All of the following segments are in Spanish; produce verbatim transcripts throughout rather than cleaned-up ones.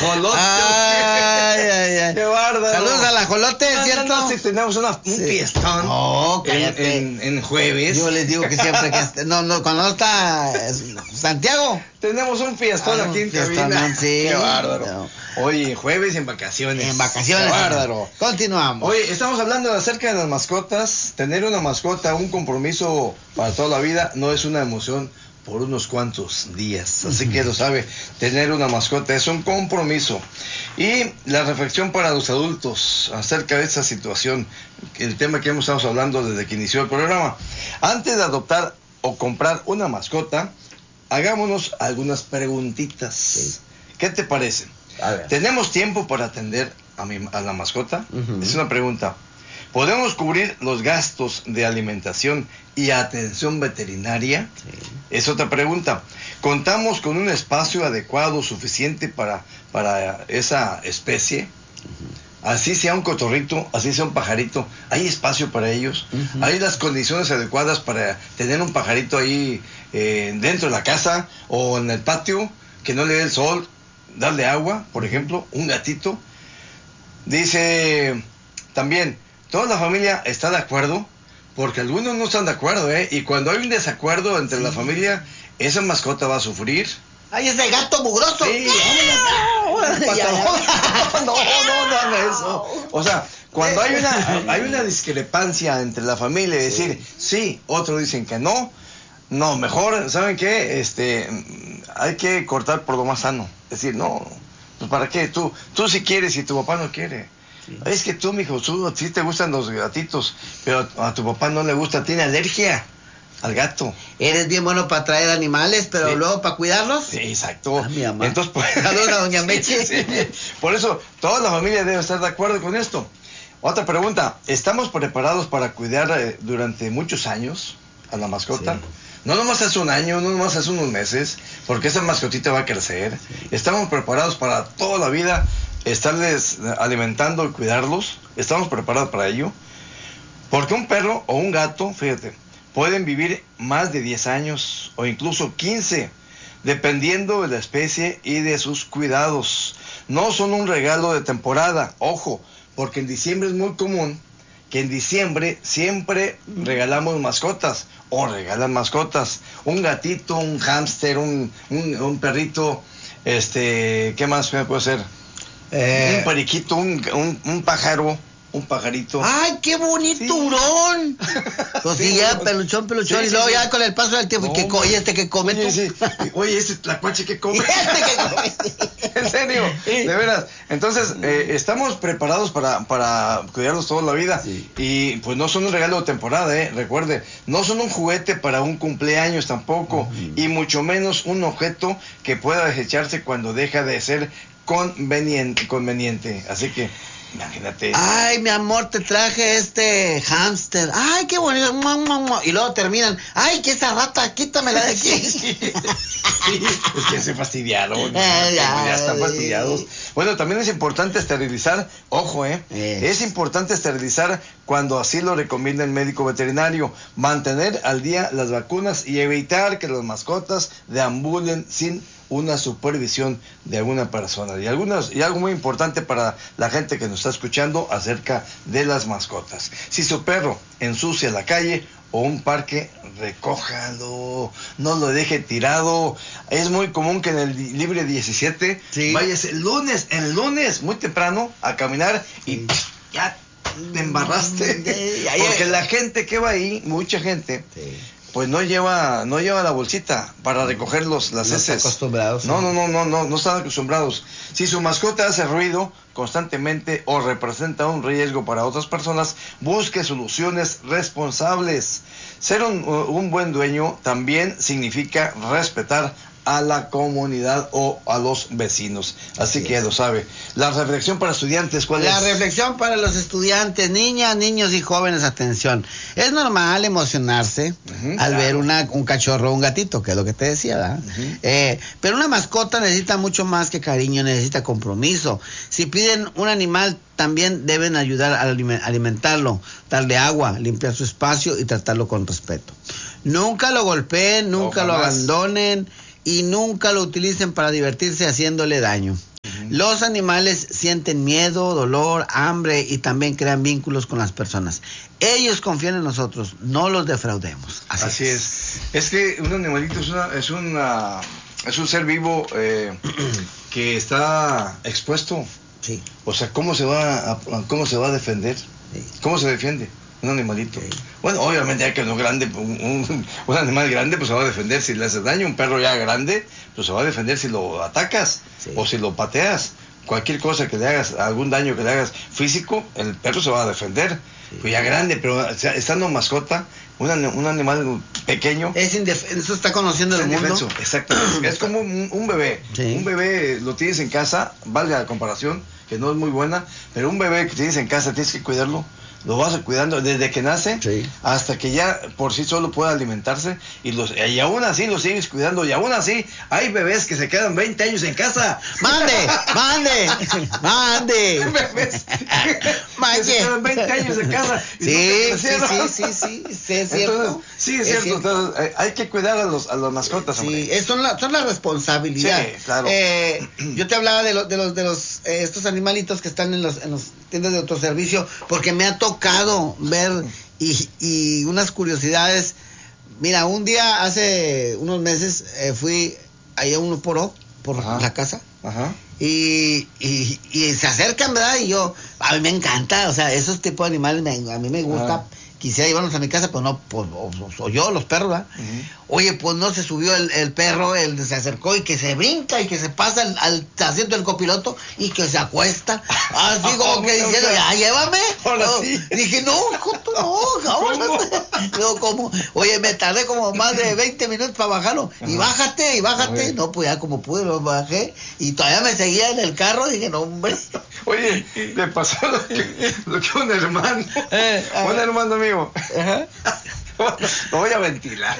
ajolote. Ay, ay, ay. Qué bárbaro. Saludos al ajolote, No, ¿cierto? No, no, si tenemos una, un Sí. fiestón. No, en, cállate. en, en jueves. Yo les digo que siempre que esté- no, no, cuando no está eh, Santiago. Tenemos un fiestón Ah, aquí en un fiestón, cabina. sí. Qué bárbaro. No. Oye, jueves en vacaciones. En vacaciones. Qué bárbaro. Continuamos. Oye, estamos hablando acerca de las mascotas. Tener una mascota, un compromiso para toda la vida, no es una emoción por unos cuantos días. Así que lo sabe, tener una mascota es un compromiso. Y la reflexión para los adultos acerca de esta situación, el tema que hemos estado hablando desde que inició el programa. Antes de adoptar o comprar una mascota, hagámonos algunas preguntitas. Sí. ¿Qué te parece? A ver. ¿Tenemos tiempo para atender a, mi, a la mascota? Uh-huh. Es una pregunta. ¿Podemos cubrir los gastos de alimentación y atención veterinaria? Sí. Es otra pregunta. ¿Contamos con un espacio adecuado, suficiente para, para esa especie? Uh-huh. Así sea un cotorrito, así sea un pajarito, ¿hay espacio para ellos? Uh-huh. ¿Hay las condiciones adecuadas para tener un pajarito ahí eh, dentro de la casa o en el patio, que no le dé el sol, darle agua, por ejemplo, un gatito? Dice también, toda la familia está de acuerdo, porque algunos no están de acuerdo, ¿eh? Y cuando hay un desacuerdo entre sí. la familia, esa mascota va a sufrir. ¡Ay, ese gato mugroso! Sí, no, no, no, no, no, eso. O sea, cuando hay una, hay una discrepancia entre la familia y decir sí, sí, otros dicen que no, no, mejor, ¿saben qué? Este, hay que cortar por lo más sano. Es decir, no, pues ¿para qué? Tú, tú sí quieres y tu papá no quiere. Sí. Es que tú, mijo, tú sí te gustan los gatitos, pero a tu papá no le gusta, tiene alergia al gato. Eres bien bueno para traer animales, pero sí. luego para cuidarlos. Sí, exacto. Ah, mi mamá. Entonces, pues, saludos a doña Meche. Sí, por eso, toda la familia debe estar de acuerdo con esto. Otra pregunta, ¿estamos preparados para cuidar eh, durante muchos años a la mascota? Sí. No nomás hace un año, no nomás hace unos meses, porque esa mascotita va a crecer. Sí. ¿Estamos preparados para toda la vida estarles alimentando y cuidarlos? ¿Estamos preparados para ello? Porque un perro o un gato, fíjate, pueden vivir más de diez años o incluso quince, dependiendo de la especie y de sus cuidados. No son un regalo de temporada, ojo, porque en diciembre es muy común que en diciembre siempre regalamos mascotas o regalan mascotas. Un gatito, un hámster, un, un, un perrito, este, ¿qué más puede ser? Eh, un periquito, un, un, un pájaro. Un pajarito. ¡Ay, qué bonito sí. hurón! Pues sí, ya, peluchón, peluchón. Sí, y luego sí, ya sí. con el paso del tiempo, no, ¿y qué oye este que come oye, tú? Sí. Oye, este tlacuache que come. este que come. En serio, sí. de veras. Entonces, eh, estamos preparados para, para cuidarlos toda la vida. Sí. Y pues no son un regalo de temporada, ¿eh? Recuerde, no son un juguete para un cumpleaños tampoco. Uh-huh. Y mucho menos un objeto que pueda desecharse cuando deja de ser conveniente. conveniente. Así que imagínate. Ay, mi amor, te traje este hámster. Ay, qué bonito. Y luego terminan. Ay, que esa rata, quítamela de aquí. Sí, es que se fastidiaron. ¿No? Ay, ya, ya están fastidiados. Bueno, también es importante esterilizar. Ojo, eh. Es. es importante esterilizar cuando así lo recomienda el médico veterinario. Mantener al día las vacunas y evitar que las mascotas deambulen sin una supervisión de alguna persona. Y algunas y algo muy importante para la gente que nos está escuchando acerca de las mascotas. Si su perro ensucia la calle o un parque, recójalo, no lo deje tirado. Es muy común que en el libre diecisiete sí. vayas el lunes, el lunes muy temprano a caminar y sí. ya te embarraste. Porque la gente que va ahí, mucha gente, sí. pues no lleva no lleva la bolsita para recoger los, las no heces. Están acostumbrados. No, no, no, no, no, no están acostumbrados. Si su mascota hace ruido constantemente o representa un riesgo para otras personas, busque soluciones responsables. Ser un, un buen dueño también significa respetar a la comunidad o a los vecinos. Así que ya lo sabe. La reflexión para estudiantes, ¿cuál es? La reflexión para los estudiantes, niñas, niños y jóvenes, atención. Es normal emocionarse uh-huh, al claro. ver una, un cachorro o un gatito, que es lo que te decía, ¿verdad? Uh-huh. Eh, pero una mascota necesita mucho más que cariño, necesita compromiso. Si piden un animal, también deben ayudar a alimentarlo, darle agua, limpiar su espacio y tratarlo con respeto. Nunca lo golpeen, nunca no, lo abandonen y nunca lo utilicen para divertirse haciéndole daño. Uh-huh. Los animales sienten miedo, dolor, hambre y también crean vínculos con las personas. Ellos confían en nosotros, no los defraudemos. Así, Así es. es. Es que un animalito es una, es una, es un ser vivo eh, que está expuesto. Sí. O sea, ¿cómo se va a, cómo se va a defender? Sí. ¿Cómo se defiende un animalito? Sí. Bueno, obviamente hay que uno grande, un, un, un animal grande pues se va a defender si le haces daño. Un perro ya grande pues se va a defender si lo atacas, sí, o si lo pateas. Cualquier cosa que le hagas, algún daño que le hagas físico, el perro se va a defender. Sí. Pues ya grande, pero o sea, estando mascota, un, un animal pequeño es indefenso, está conociendo el mundo. Exactamente. Es como un, un bebé. Sí. Un bebé lo tienes en casa, valga la comparación, que no es muy buena, pero un bebé que tienes en casa tienes que cuidarlo. Lo vas cuidando desde que nace, sí, hasta que ya por sí solo pueda alimentarse, y los y aún así lo sigues cuidando, y aún así hay bebés que se quedan veinte años en casa. ¡Mande! ¡Mande! ¡Mande! Bebés que se quedan veinte años en casa. Y sí, sí, sí, sí, sí, sí, es cierto. Entonces, sí, es, es cierto. cierto. Entonces, hay que cuidar a los a las mascotas. Sí, es, son, la, son la responsabilidad. Sí, claro. Eh, yo te hablaba de, lo, de los de los eh, estos animalitos que están en los en los tiendas de autoservicio, porque me ha tocado ver y, y unas curiosidades. Mira, un día hace unos meses eh, fui allá a uno por por ajá, la casa. Ajá. Y, y, y se acercan, ¿verdad? Y yo, a mí me encanta, o sea, esos tipos de animales me, a mí me gusta. Ajá. Quisiera llevarlos a mi casa, pero no, pues, o, o yo, los perros, ¿verdad? Uh-huh. Oye, pues no se subió el, el perro, él se acercó y que se brinca y que se pasa al, al asiento del copiloto y que se acuesta. Así como que diciendo, ya, llévame. No, sí. Dije, no, tú no, no, como, oye, me tardé como más de veinte minutos para bajarlo. Uh-huh. Y bájate, y bájate. No, pues ya como pude, lo bajé. Y todavía me seguía en el carro. Dije, no, hombre. Oye, le pasó lo que, lo que un hermano, eh, un hermano mío. Ajá. Lo voy a ventilar.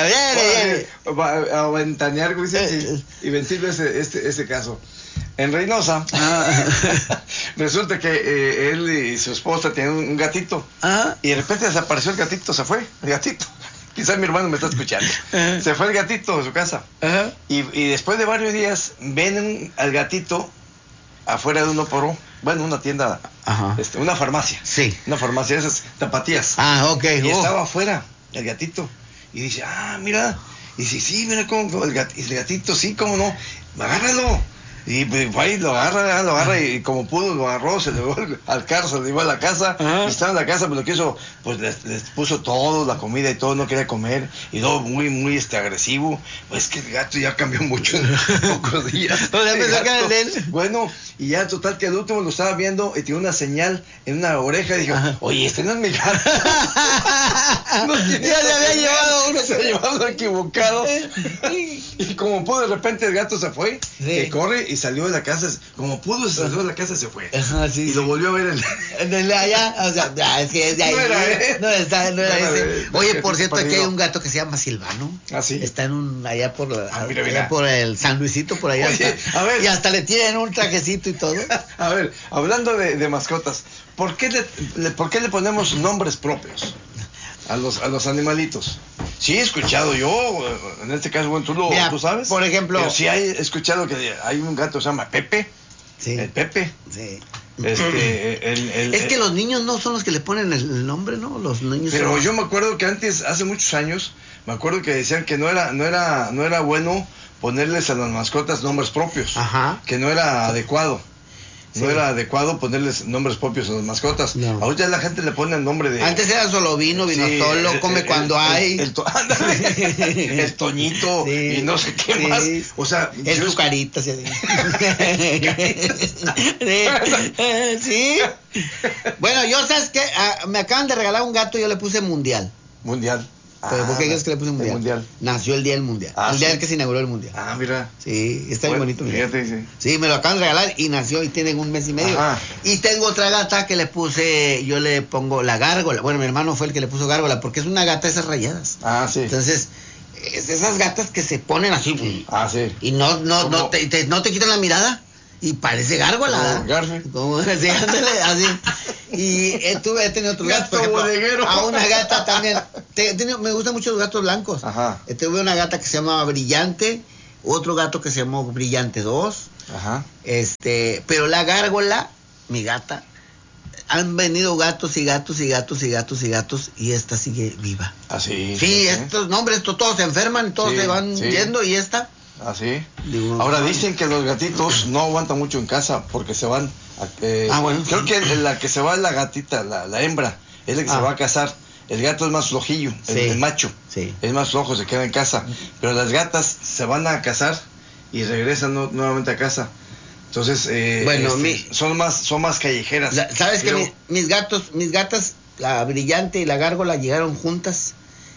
Eh, a, a ventanear, como dicen, y, y ventilar ese, este, este caso. En Reynosa, ah. resulta que eh, él y su esposa tienen un, un gatito. Ah. Y de repente desapareció el gatito, se fue, el gatito. Quizás mi hermano me está escuchando. Uh-huh. Se fue el gatito de su casa. Uh-huh. Y, y después de varios días, ven al gatito afuera de uno por uno. Bueno, una tienda, este, una farmacia. Sí. Una farmacia, esas tapatías. Ah, ok. Y oh. estaba afuera el gatito. Y dice, ah, mira. Y dice, sí, mira cómo el gatito, el gatito, sí, cómo no. Agárralo. Y pues ahí lo agarra, lo agarra y, y como pudo lo agarró, se lo llevó al carro, se lo llevó a la casa. Ajá. Y estaba en la casa, pues lo que hizo, pues les, les puso todo, la comida y todo, no quería comer. Y todo muy, muy este agresivo. Pues es que el gato ya cambió mucho en pocos días. O sea, pensó que era de él. Bueno, y ya total que al último lo estaba viendo y tiene una señal en una oreja y dijo, ajá, oye, este no es mi gato. No, ya se había llevado uno. Se había llevado equivocado. Y como pudo, de repente el gato se fue, sí, que corre y salió de la casa, como pudo, salió de la casa y se fue. Ajá, sí, y sí. lo volvió a ver en, en el allá, o sea, ya, es que es de ahí. No era, ¿eh? No, está, no era no, ese. De, de, Oye, de, por cierto, aquí aquí hay un gato que se llama Silvano. Ah, sí. Está en un, allá por, ah, mira, allá mira. por el San Luisito, por allá. Oye, está. A ver. Y hasta le tienen un trajecito y todo. A ver, hablando de, de mascotas, ¿por qué le, le, ¿por qué le ponemos nombres propios a los, a los animalitos? Sí, he escuchado yo, en este caso, bueno, tú lo Mira, ¿tú sabes. Por ejemplo. Pero sí he escuchado que hay un gato que se llama Pepe. Sí. El Pepe. Sí. Este, el, el, es que el, los niños no son los que le ponen el, el nombre, ¿no? Los niños. Pero son... yo me acuerdo que antes, hace muchos años, me acuerdo que decían que no era, no era, no era bueno ponerles a las mascotas nombres propios. Ajá. Que no era adecuado. No sí. era adecuado ponerles nombres propios a las mascotas. No. Ahorita la gente le pone el nombre de... Antes era solo vino, vino sí, solo, el, come el, cuando el, hay. El, el, to... el Toñito sí, y no sé qué sí. más. O sea... El yo... Zucarita, sí. Sí. Bueno, yo, ¿sabes qué? Ah, me acaban de regalar un gato y yo le puse Mundial. Mundial. ¿Pero ah, por qué crees que le puse mundial? El mundial? Nació el día del mundial. Ah, el día sí. en que se inauguró el mundial. Ah, mira. Sí, está bueno, bien bonito. Fíjate, sí. Sí, me lo acaban de regalar y nació y tienen un mes y medio. Ajá. Y tengo otra gata que le puse, yo le pongo la gárgola. Bueno, mi hermano fue el que le puso gárgola porque es una gata de esas rayadas. Ah, sí. Entonces, es de esas gatas que se ponen así. Ah, sí. Y no, no, no te, te, no te quitan la mirada. Y parece gárgola. Como Garfield. Como así, así. Y he, tuve, he tenido otros gatos. Gato bodeguero. A una gata también. Te, he tenido, me gustan mucho los gatos blancos. Ajá. Tuve una gata que se llamaba Brillante. otro gato que se llamó Brillante dos. Ajá. Este, pero la gárgola, mi gata, han venido gatos y gatos y gatos y gatos y gatos y esta sigue viva. Así. Sí, estos nombres, estos todos se enferman, todos sí, se van sí. yendo y esta. Así. Digo, Ahora dicen que los gatitos no aguantan mucho en casa porque se van. A, eh, ah, bueno. Creo que la que se va es la gatita, la, la hembra, es la que ah. se va a casar. El gato es más flojillo, el, sí. el macho. Sí. Es más flojo, se queda en casa. Pero las gatas se van a casar y regresan no, nuevamente a casa. Entonces, eh, bueno, este, mi, son más son más callejeras. La, ¿Sabes que Pero, mi, mis gatos, mis gatas, la Brillante y la Gárgola llegaron juntas,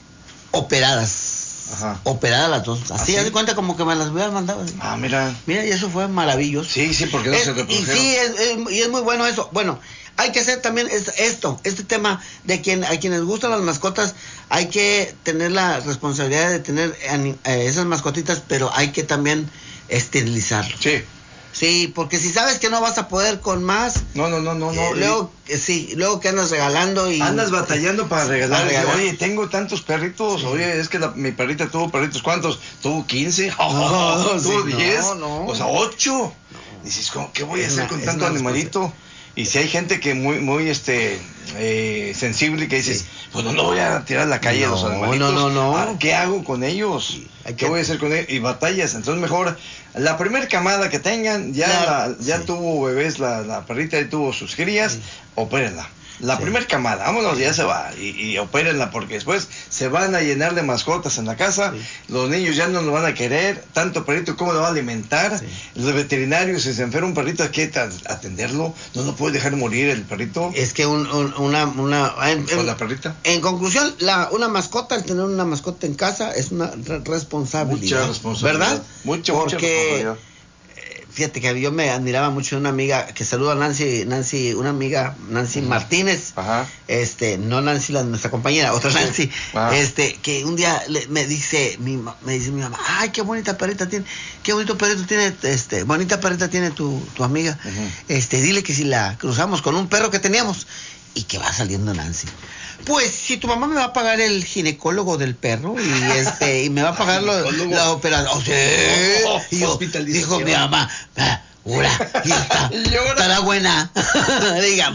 operadas? Ajá. Operadas las dos. Así, ¿Ah, haz sí? de cuenta como que me las hubieran mandado. Así. Ah, mira. Mira, y eso fue maravilloso. Sí, sí, porque no es, se Y reprodujeron. sí, es, es, y es muy bueno eso. Bueno, hay que hacer también es, esto, este tema de quien a quienes gustan las mascotas, hay que tener la responsabilidad de tener eh, esas mascotitas, pero hay que también esterilizarlo. Sí. Sí, porque si sabes que no vas a poder con más, No, no, no, no, no. eh, luego eh, sí, luego que andas regalando y Andas batallando para regalar. Para regalar. Oye, tengo tantos perritos. Sí. Oye, es que la, mi perrita tuvo perritos. ¿Cuántos? Tuvo quince. No, tuvo sí, diez. no, no. O sea, ocho. No. Dices, ¿cómo, ¿qué voy a hacer una, con tanto animalito? Y si hay gente que muy, muy, este, eh, sensible que dices, sí. pues no lo voy a tirar a la calle no, los animalitos. No, no, no. Ah, ¿qué hago con ellos? Sí, ¿Qué que... voy a hacer con ellos? Y batallas. Entonces mejor, la primer camada que tengan, ya, claro, la, ya sí. tuvo bebés, la, la perrita ya tuvo sus crías, sí. opérenla. La sí. primer camada, vámonos, ya se va, y, y opérenla, porque después se van a llenar de mascotas en la casa, sí. los niños ya no lo van a querer, tanto perrito, ¿cómo lo van a alimentar? Sí. Los veterinarios, si se enferma un perrito, hay que atenderlo, no lo puede dejar morir el perrito. Es que un, un, una... una en, ¿Con la perrita? En conclusión, la, una mascota, el tener una mascota en casa es una re responsabilidad. Mucha responsabilidad. ¿Verdad? Mucha, porque, mucha responsabilidad. Fíjate que yo me admiraba mucho de una amiga que saluda a Nancy, Nancy, una amiga, Nancy uh-huh. Martínez, Ajá. este, no Nancy, la, nuestra compañera, otra Nancy, Ajá. este, que un día le, me dice, mi, me dice mi mamá, ay, qué bonita perrita tiene, qué bonito perrito tiene, este, bonita perrita tiene tu, tu amiga, uh-huh. este, dile que si la cruzamos con un perro que teníamos, y que va saliendo Nancy. Pues si tu mamá me va a pagar el ginecólogo del perro y este y me va a pagar lo, la operación, o sea, oh, y yo, dijo mi mamá, ah, ura, y está, estará buena. Diga,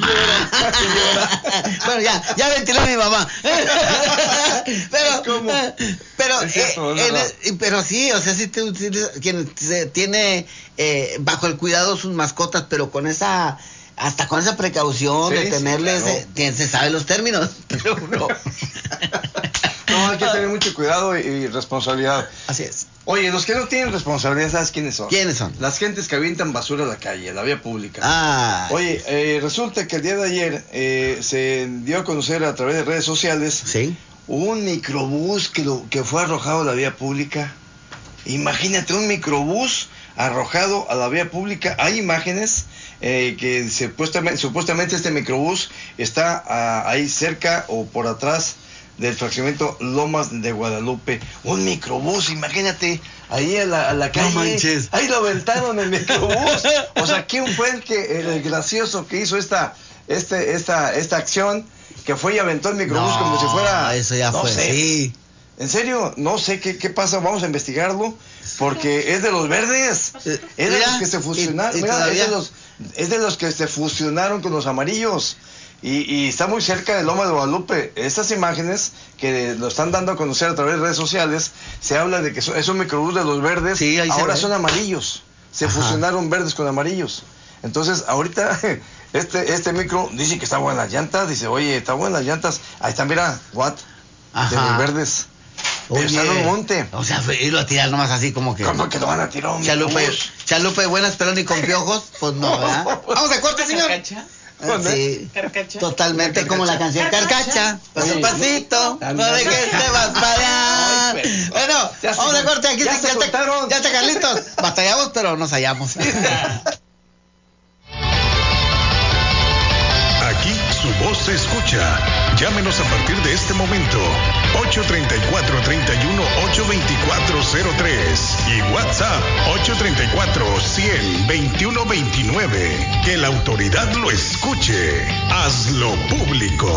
bueno, ya, ya ventilé a mi mamá. pero, ¿cómo? Pero, es cierto, eh, en el, pero sí, o sea, sí, te, sí quien se tiene eh, bajo el cuidado sus mascotas, pero con esa hasta con esa precaución sí, de tenerles, sí, claro. se sabe los términos, pero no. No, hay que tener mucho cuidado y, y responsabilidad. Así es. Oye, los que no tienen responsabilidad, ¿sabes quiénes son? ¿Quiénes son? Las gentes que avientan basura a la calle, a la vía pública. Ah. Oye, eh, resulta que el día de ayer eh, se dio a conocer a través de redes sociales ¿sí? un microbús que, lo, que fue arrojado a la vía pública. Imagínate, un microbús arrojado a la vía pública. Hay imágenes eh, que supuestamente, supuestamente este microbús está a, ahí cerca o por atrás del fraccionamiento Lomas de Guadalupe. Un microbús, imagínate, ahí a la, a la calle. No manches. Ahí lo aventaron el microbús. O sea, ¿quién fue el que el gracioso que hizo esta este esta esta acción, que fue y aventó el microbús no, como si fuera? Eso ya no fue. Sé, sí. En serio, no sé qué, qué pasa, vamos a investigarlo, porque es de los verdes, es de mira, los que se fusionaron, y, y mira, es, de los, es de los que se fusionaron con los amarillos, y, y está muy cerca de Loma de Guadalupe. Estas imágenes que lo están dando a conocer a través de redes sociales, se habla de que es un microbús de los verdes, sí, ahora son amarillos, se Ajá. fusionaron verdes con amarillos. Entonces, ahorita, este, este micro dice que está buena las llantas, dice, oye, está buenas las llantas, ahí está, mira, what, Ajá. de los verdes. Oye, está en un monte. O sea, irlo a tirar nomás así como que. ¿Cómo que lo van a tirar? Un Chalupe, Chalupe, buenas, pero ni con piojos. Pues no, ¿verdad? Vamos a corte, señor. ¿Carcacha? Sí, Carcacha. Totalmente Carcacha. Como la canción Carcacha. Paso pasito, no de que te vas para allá. Ay, pero, bueno, vamos a corte. Aquí ya, se, se ya, está, ya está Carlitos. Batallamos, pero nos hallamos. Aquí su voz se escucha. Llámenos a partir de este momento. ocho tres cuatro, tres uno, ocho dos cuatro cero tres y WhatsApp ocho tres cuatro, cien, veintiuno veintinueve. Que la autoridad lo escuche. Hazlo público.